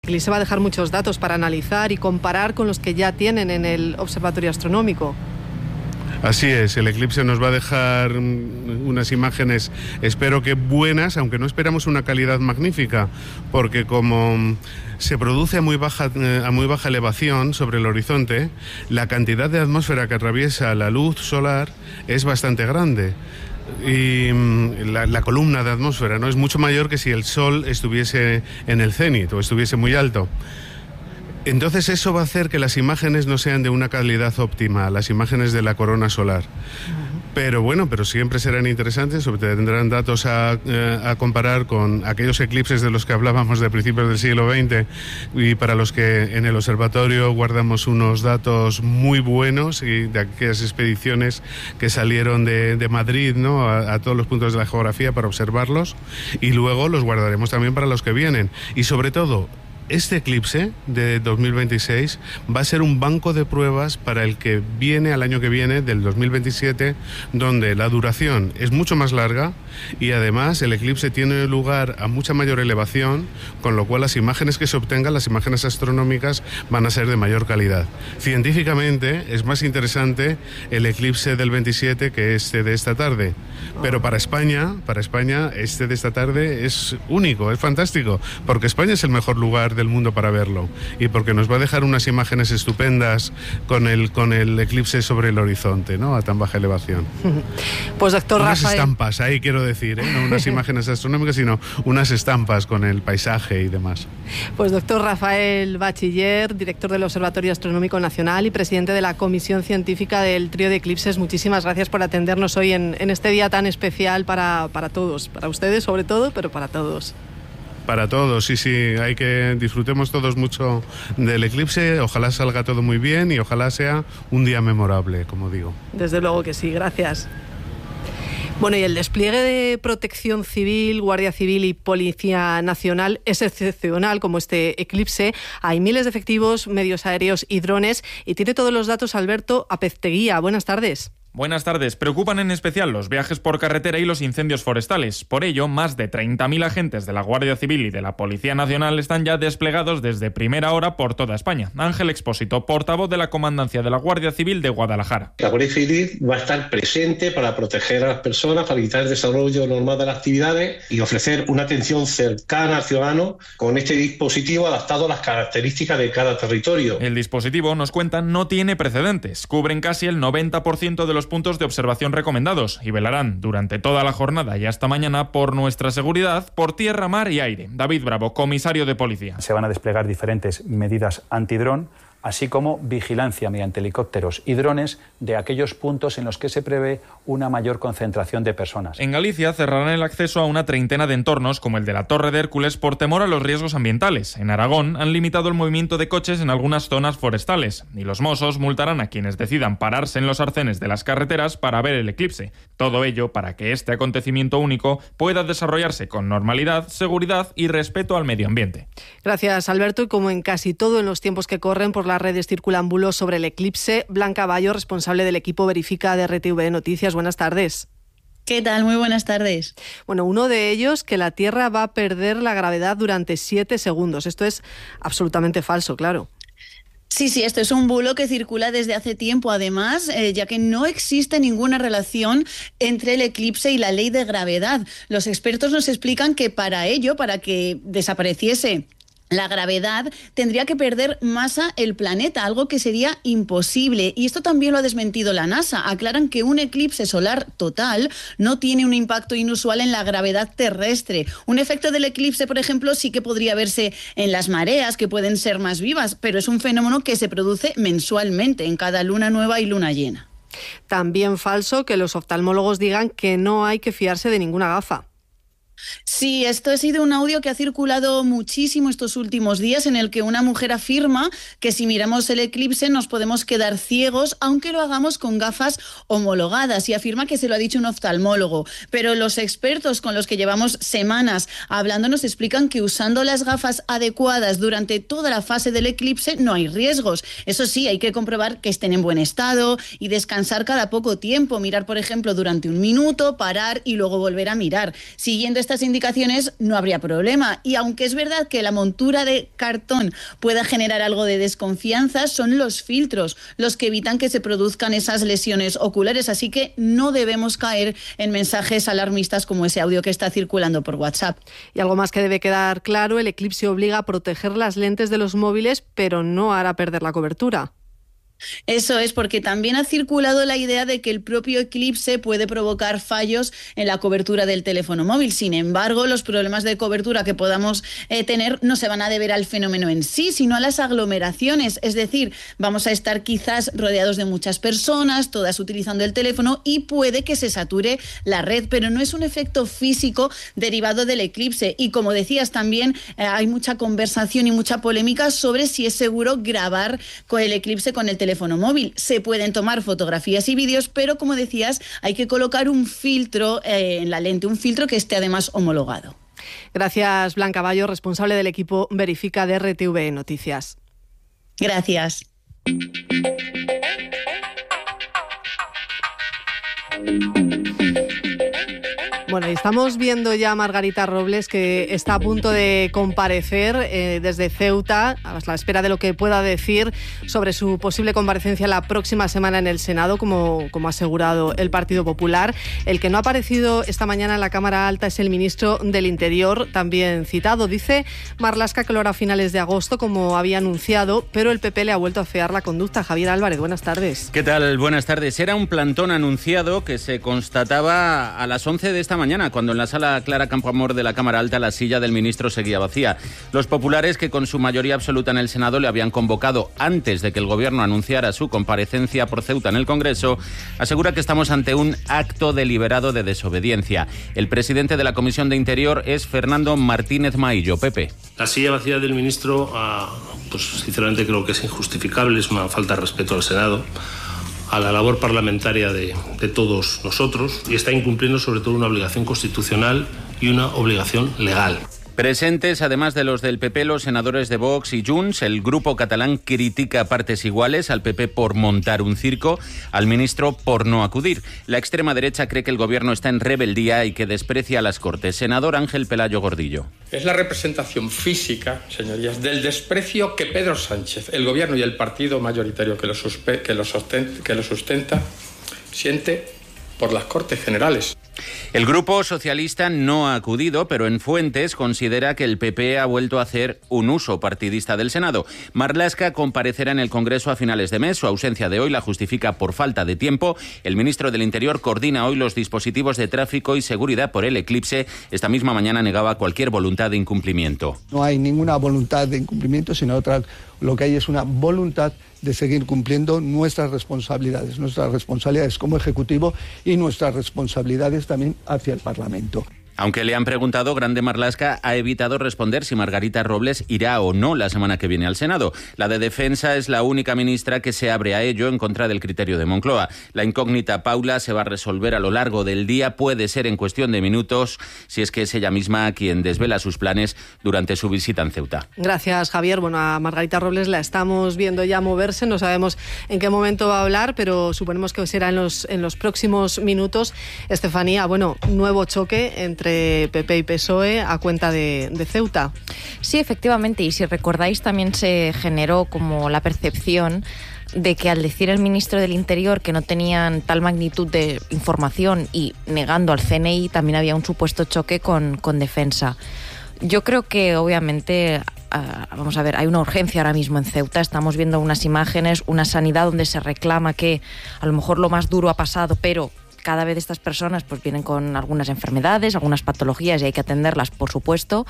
eclipse va a dejar muchos datos para analizar y comparar con los que ya tienen en el Observatorio Astronómico. Así es, el eclipse nos va a dejar unas imágenes, espero que buenas, aunque no esperamos una calidad magnífica, porque como se produce a muy baja elevación sobre el horizonte, la cantidad de atmósfera que atraviesa la luz solar es bastante grande. Y la columna de atmósfera, ¿no?, es mucho mayor que si el Sol estuviese en el cenit o estuviese muy alto. Entonces eso va a hacer que las imágenes no sean de una calidad óptima, las imágenes de la corona solar. Pero siempre serán interesantes, tendrán datos a comparar con aquellos eclipses de los que hablábamos de principios del siglo XX y para los que en el observatorio guardamos unos datos muy buenos, y de aquellas expediciones que salieron de Madrid, ¿no?, a todos los puntos de la geografía para observarlos, y luego los guardaremos también para los que vienen. Y sobre todo, este eclipse de 2026 va a ser un banco de pruebas para el que viene, al año que viene, del 2027, donde la duración es mucho más larga y además el eclipse tiene lugar a mucha mayor elevación, con lo cual las imágenes que se obtengan, las imágenes astronómicas, van a ser de mayor calidad. Científicamente es más interesante el eclipse del 27 que este de esta tarde, pero para España este de esta tarde es único, es fantástico, porque España es el mejor lugar del mundo para verlo y porque nos va a dejar unas imágenes estupendas con el eclipse sobre el horizonte, ¿no?, a tan baja elevación. Pues doctor unas Rafael, estampas, ahí quiero decir, no unas imágenes astronómicas, sino unas estampas con el paisaje y demás. Pues doctor Rafael Bachiller, director del Observatorio Astronómico Nacional y presidente de la Comisión Científica del Trío de Eclipses, muchísimas gracias por atendernos hoy en este día tan especial para todos, para ustedes sobre todo, pero para todos. Para todos, sí, hay que disfrutemos todos mucho del eclipse, ojalá salga todo muy bien y ojalá sea un día memorable, como digo. Desde luego que sí, gracias. Bueno, y el despliegue de Protección Civil, Guardia Civil y Policía Nacional es excepcional, como este eclipse. Hay miles de efectivos, medios aéreos y drones, y tiene todos los datos Alberto Apezteguía. Buenas tardes. Buenas tardes. Preocupan en especial los viajes por carretera y los incendios forestales. Por ello, más de 30.000 agentes de la Guardia Civil y de la Policía Nacional están ya desplegados desde primera hora por toda España. Ángel Expósito, portavoz de la Comandancia de la Guardia Civil de Guadalajara. La Guardia Civil va a estar presente para proteger a las personas, facilitar el desarrollo normal de las actividades y ofrecer una atención cercana al ciudadano con este dispositivo adaptado a las características de cada territorio. El dispositivo, nos cuentan, no tiene precedentes. Cubren casi el 90% de los puntos de observación recomendados y velarán durante toda la jornada y hasta mañana por nuestra seguridad por tierra, mar y aire. David Bravo, comisario de policía. Se van a desplegar diferentes medidas antidrón, así como vigilancia mediante helicópteros y drones de aquellos puntos en los que se prevé una mayor concentración de personas. En Galicia cerrarán el acceso a una treintena de entornos como el de la Torre de Hércules por temor a los riesgos ambientales. En Aragón han limitado el movimiento de coches en algunas zonas forestales y los Mossos multarán a quienes decidan pararse en los arcenes de las carreteras para ver el eclipse. Todo ello para que este acontecimiento único pueda desarrollarse con normalidad, seguridad y respeto al medio ambiente. Gracias, Alberto. Y como en casi todo en los tiempos que corren, por las redes circulan bulos sobre el eclipse. Blanca Bayo, responsable del equipo Verifica de RTV Noticias. Buenas tardes. ¿Qué tal? Muy buenas tardes. Bueno, uno de ellos, que la Tierra va a perder la gravedad durante 7 segundos. Esto es absolutamente falso, claro. Sí, esto es un bulo que circula desde hace tiempo, además, ya que no existe ninguna relación entre el eclipse y la ley de gravedad. Los expertos nos explican que para que desapareciese la gravedad, tendría que perder masa el planeta, algo que sería imposible. Y esto también lo ha desmentido la NASA. Aclaran que un eclipse solar total no tiene un impacto inusual en la gravedad terrestre. Un efecto del eclipse, por ejemplo, sí que podría verse en las mareas, que pueden ser más vivas, pero es un fenómeno que se produce mensualmente, en cada luna nueva y luna llena. También falso que los oftalmólogos digan que no hay que fiarse de ninguna gafa. Sí, esto ha sido un audio que ha circulado muchísimo estos últimos días, en el que una mujer afirma que si miramos el eclipse nos podemos quedar ciegos, aunque lo hagamos con gafas homologadas, y afirma que se lo ha dicho un oftalmólogo. Pero los expertos con los que llevamos semanas hablando nos explican que usando las gafas adecuadas durante toda la fase del eclipse no hay riesgos. Eso sí, hay que comprobar que estén en buen estado y descansar cada poco tiempo. Mirar, por ejemplo, durante un minuto, parar y luego volver a mirar. Siguiendo esta estas indicaciones no habría problema. Y aunque es verdad que la montura de cartón pueda generar algo de desconfianza, son los filtros los que evitan que se produzcan esas lesiones oculares. Así que no debemos caer en mensajes alarmistas como ese audio que está circulando por WhatsApp. Y algo más que debe quedar claro, el Eclipse obliga a proteger las lentes de los móviles, pero no hará perder la cobertura. Eso es, porque también ha circulado la idea de que el propio eclipse puede provocar fallos en la cobertura del teléfono móvil. Sin embargo, los problemas de cobertura que podamos tener no se van a deber al fenómeno en sí, sino a las aglomeraciones. Es decir, vamos a estar quizás rodeados de muchas personas, todas utilizando el teléfono, y puede que se sature la red, pero no es un efecto físico derivado del eclipse. Y como decías también, hay mucha conversación y mucha polémica sobre si es seguro grabar con el eclipse con el teléfono móvil. Se pueden tomar fotografías y vídeos, pero como decías, hay que colocar un filtro en la lente, un filtro que esté además homologado. Gracias, Blanca Bayo, responsable del equipo Verifica de RTV Noticias. Gracias. Bueno, y estamos viendo ya a Margarita Robles, que está a punto de comparecer desde Ceuta, a la espera de lo que pueda decir sobre su posible comparecencia la próxima semana en el Senado, como ha asegurado el Partido Popular. El que no ha aparecido esta mañana en la Cámara Alta es el ministro del Interior, también citado. Dice Marlaska que lo hará a finales de agosto, como había anunciado, pero el PP le ha vuelto a afear la conducta. Javier Álvarez, buenas tardes. ¿Qué tal? Buenas tardes. Era un plantón anunciado que se constataba a las 11 de esta mañana, cuando en la sala Clara Campoamor de la Cámara Alta la silla del ministro seguía vacía. Los populares, que con su mayoría absoluta en el Senado le habían convocado antes de que el Gobierno anunciara su comparecencia por Ceuta en el Congreso, asegura que estamos ante un acto deliberado de desobediencia. El presidente de la Comisión de Interior es Fernando Martínez Maillo. Pepe. La silla vacía del ministro, pues sinceramente creo que es injustificable, es una falta de respeto al Senado, a la labor parlamentaria de todos nosotros, y está incumpliendo sobre todo una obligación constitucional y una obligación legal. Presentes, además de los del PP, los senadores de Vox y Junts. El grupo catalán critica a partes iguales al PP por montar un circo, al ministro por no acudir. La extrema derecha cree que el gobierno está en rebeldía y que desprecia a las Cortes. Senador Ángel Pelayo Gordillo. Es la representación física, señorías, del desprecio que Pedro Sánchez, el gobierno y el partido mayoritario que lo sustenta, siente por las Cortes Generales. El Grupo Socialista no ha acudido, pero en fuentes considera que el PP ha vuelto a hacer un uso partidista del Senado. Marlaska comparecerá en el Congreso a finales de mes. Su ausencia de hoy la justifica por falta de tiempo. El ministro del Interior coordina hoy los dispositivos de tráfico y seguridad por el eclipse. Esta misma mañana negaba cualquier voluntad de incumplimiento. No hay ninguna voluntad de incumplimiento, sino lo que hay es una voluntad de seguir cumpliendo nuestras responsabilidades como Ejecutivo y nuestras responsabilidades también hacia el Parlamento. Aunque le han preguntado, Grande Marlaska ha evitado responder si Margarita Robles irá o no la semana que viene al Senado. La de Defensa es la única ministra que se abre a ello en contra del criterio de Moncloa. La incógnita Paula se va a resolver a lo largo del día. Puede ser en cuestión de minutos, si es que es ella misma quien desvela sus planes durante su visita en Ceuta. Gracias, Javier. Bueno, a Margarita Robles la estamos viendo ya moverse. No sabemos en qué momento va a hablar, pero suponemos que será en los próximos minutos. Estefanía, bueno, nuevo choque entre PP y PSOE a cuenta de Ceuta. Sí, efectivamente, y si recordáis también se generó como la percepción de que al decir el ministro del Interior que no tenían tal magnitud de información y negando al CNI, también había un supuesto choque con Defensa. Yo creo que obviamente, vamos a ver, hay una urgencia ahora mismo en Ceuta. Estamos viendo unas imágenes, una sanidad donde se reclama que a lo mejor lo más duro ha pasado, pero cada vez estas personas pues vienen con algunas enfermedades, algunas patologías y hay que atenderlas, por supuesto.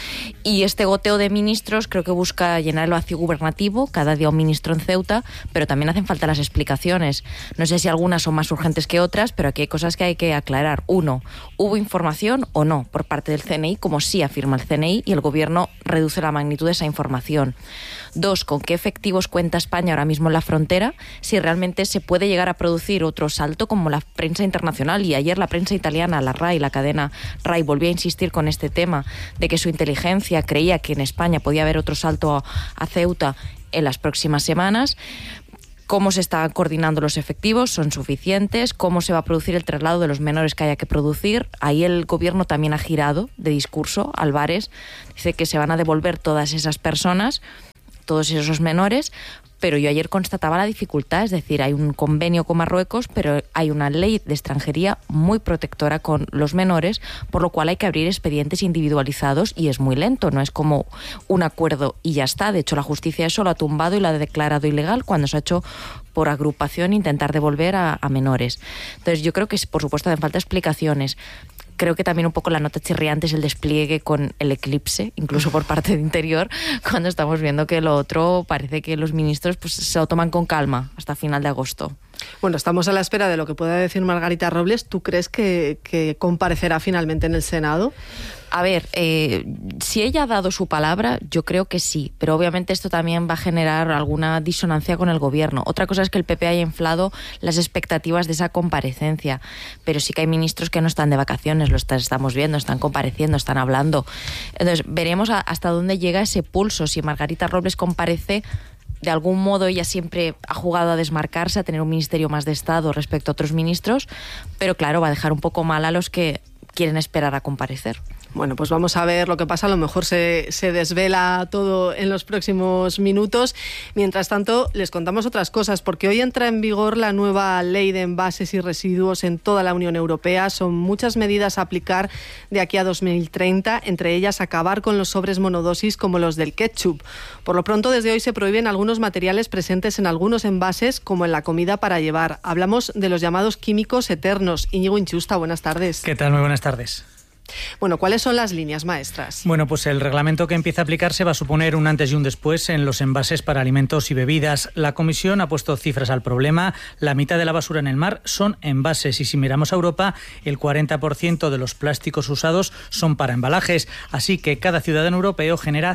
Y este goteo de ministros creo que busca llenar el vacío gubernativo, cada día un ministro en Ceuta, pero también hacen falta las explicaciones. No sé si algunas son más urgentes que otras, pero aquí hay cosas que hay que aclarar. Uno, ¿hubo información o no por parte del CNI, como sí afirma el CNI, y el gobierno reduce la magnitud de esa información? Dos, ¿con qué efectivos cuenta España ahora mismo en la frontera? Si realmente se puede llegar a producir otro salto como la prensa internacional, y ayer la prensa italiana, la RAI, la cadena RAI, volvió a insistir con este tema de que su inteligencia creía que en España podía haber otro salto a Ceuta en las próximas semanas. cómo se están coordinando los efectivos, son suficientes, cómo se va a producir el traslado de los menores que haya que producir. Ahí el gobierno también ha girado de discurso. Álvarez dice que se van a devolver todas esas personas, todos esos menores, pero yo ayer constataba la dificultad, es decir, hay un convenio con Marruecos, pero hay una ley de extranjería muy protectora con los menores, por lo cual hay que abrir expedientes individualizados y es muy lento, no es como un acuerdo y ya está. De hecho, la justicia eso lo ha tumbado y lo ha declarado ilegal cuando se ha hecho por agrupación intentar devolver a menores. Entonces yo creo que, por supuesto, hacen falta explicaciones. Creo que también un poco la nota chirriante es el despliegue con el eclipse, incluso por parte de Interior, cuando estamos viendo que lo otro parece que los ministros pues se lo toman con calma hasta final de agosto. Bueno, estamos a la espera de lo que pueda decir Margarita Robles. ¿Tú crees que comparecerá finalmente en el Senado? A ver, si ella ha dado su palabra, yo creo que sí, pero obviamente esto también va a generar alguna disonancia con el gobierno. Otra cosa es que el PP haya inflado las expectativas de esa comparecencia, pero sí que hay ministros que no están de vacaciones, lo estamos viendo, están compareciendo, están hablando. Entonces, veremos hasta dónde llega ese pulso. Si Margarita Robles comparece, de algún modo ella siempre ha jugado a desmarcarse, a tener un ministerio más de Estado respecto a otros ministros, pero claro, va a dejar un poco mal a los que quieren esperar a comparecer. Bueno, pues vamos a ver lo que pasa. A lo mejor se desvela todo en los próximos minutos. Mientras tanto, les contamos otras cosas, porque hoy entra en vigor la nueva ley de envases y residuos en toda la Unión Europea. Son muchas medidas a aplicar de aquí a 2030, entre ellas acabar con los sobres monodosis como los del ketchup. Por lo pronto, desde hoy se prohíben algunos materiales presentes en algunos envases, como en la comida para llevar. Hablamos de los llamados químicos eternos. Íñigo Inchusta, buenas tardes. ¿Qué tal? Muy buenas tardes. Bueno, ¿cuáles son las líneas maestras? Bueno, pues el reglamento que empieza a aplicarse va a suponer un antes y un después en los envases para alimentos y bebidas. La Comisión ha puesto cifras al problema. La mitad de la basura en el mar son envases y si miramos a Europa, el 40% de los plásticos usados son para embalajes. Así que cada ciudadano europeo genera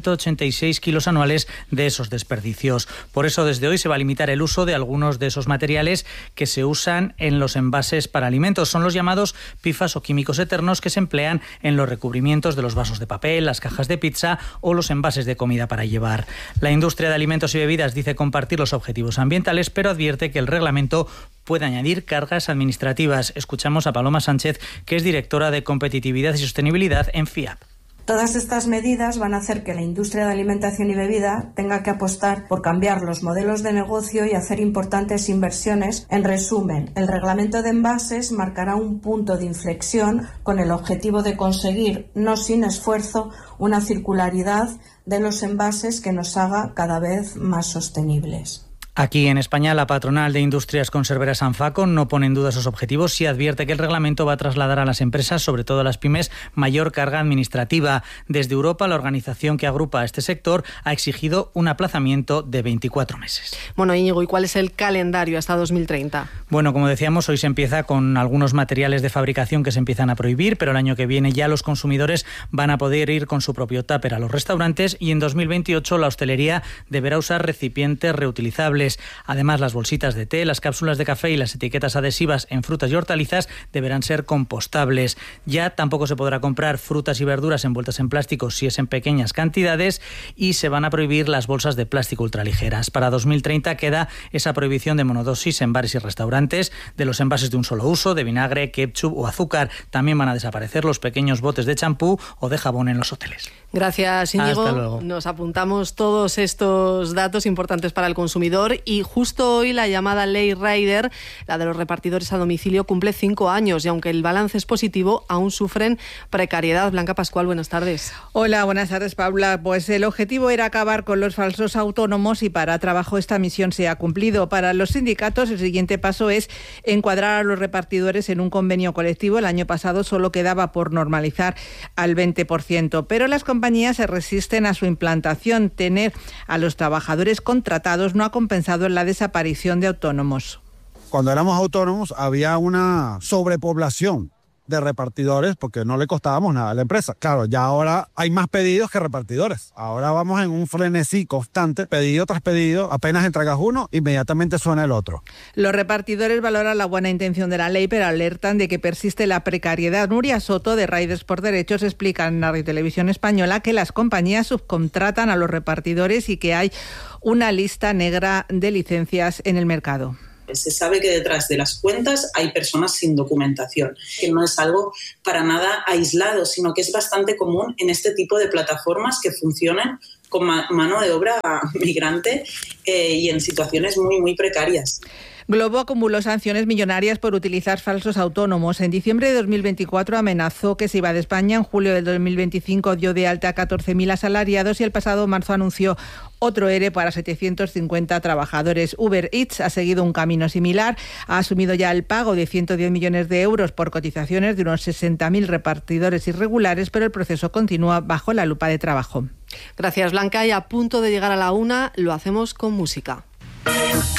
186 kilos anuales de esos desperdicios. Por eso, desde hoy se va a limitar el uso de algunos de esos materiales que se usan en los envases para alimentos. Son los llamados PFAS o químicos eternos que se emplean en los recubrimientos de los vasos de papel, las cajas de pizza o los envases de comida para llevar. La industria de alimentos y bebidas dice compartir los objetivos ambientales, pero advierte que el reglamento puede añadir cargas administrativas. Escuchamos a Paloma Sánchez, que es directora de Competitividad y Sostenibilidad en FIAP. Todas estas medidas van a hacer que la industria de alimentación y bebida tenga que apostar por cambiar los modelos de negocio y hacer importantes inversiones. En resumen, el reglamento de envases marcará un punto de inflexión con el objetivo de conseguir, no sin esfuerzo, una circularidad de los envases que nos haga cada vez más sostenibles. Aquí en España, la patronal de Industrias Conserveras Anfaco no pone en duda esos objetivos y advierte que el reglamento va a trasladar a las empresas, sobre todo a las pymes, mayor carga administrativa. Desde Europa, la organización que agrupa a este sector ha exigido un aplazamiento de 24 meses. Bueno, Íñigo, ¿y cuál es el calendario hasta 2030? Bueno, como decíamos, hoy se empieza con algunos materiales de fabricación que se empiezan a prohibir, pero el año que viene ya los consumidores van a poder ir con su propio tupper a los restaurantes y en 2028 la hostelería deberá usar recipientes reutilizables. Además, las bolsitas de té, las cápsulas de café y las etiquetas adhesivas en frutas y hortalizas deberán ser compostables. Ya tampoco se podrá comprar frutas y verduras envueltas en plástico si es en pequeñas cantidades y se van a prohibir las bolsas de plástico ultraligeras. Para 2030 queda esa prohibición de monodosis en bares y restaurantes, de los envases de un solo uso, de vinagre, ketchup o azúcar. También van a desaparecer los pequeños botes de champú o de jabón en los hoteles. Gracias, Íñigo. Hasta luego. Nos apuntamos todos estos datos importantes para el consumidor y justo hoy la llamada Ley Rider, la de los repartidores a domicilio, cumple 5 años y aunque el balance es positivo, aún sufren precariedad. Blanca Pascual, buenas tardes. Hola, buenas tardes, Paula. Pues el objetivo era acabar con los falsos autónomos y para Trabajo esta misión se ha cumplido. Para los sindicatos el siguiente paso es encuadrar a los repartidores en un convenio colectivo. El año pasado solo quedaba por normalizar al 20%, pero las compañías se resisten a su implantación. Tener a los trabajadores contratados no ha compensado en la desaparición de autónomos. Cuando éramos autónomos había una sobrepoblación de repartidores porque no le costábamos nada a la empresa. Claro, ya ahora hay más pedidos que repartidores. Ahora vamos en un frenesí constante, pedido tras pedido, apenas entregas uno, inmediatamente suena el otro. Los repartidores valoran la buena intención de la ley, pero alertan de que persiste la precariedad. Nuria Soto, de Riders por Derechos, explica en Radio Televisión Española que las compañías subcontratan a los repartidores y que hay una lista negra de licencias en el mercado. Se sabe que detrás de las cuentas hay personas sin documentación, que no es algo para nada aislado, sino que es bastante común en este tipo de plataformas que funcionan con mano de obra migrante y en situaciones muy, muy precarias. Globo acumuló sanciones millonarias por utilizar falsos autónomos. En diciembre de 2024 amenazó que se iba de España. En julio del 2025 dio de alta a 14.000 asalariados y el pasado marzo anunció otro ERE para 750 trabajadores. Uber Eats ha seguido un camino similar. Ha asumido ya el pago de 110 millones de euros por cotizaciones de unos 60.000 repartidores irregulares, pero el proceso continúa bajo la lupa de trabajo. Gracias, Blanca. Y a punto de llegar a la 1, lo hacemos con música.